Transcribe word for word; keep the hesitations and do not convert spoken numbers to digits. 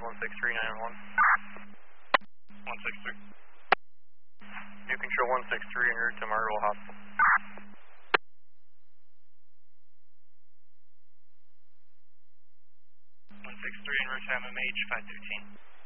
one six three nine one. one six three. New Control one six three en route to Marble Hospital. one six three en route to M M H five fifteen.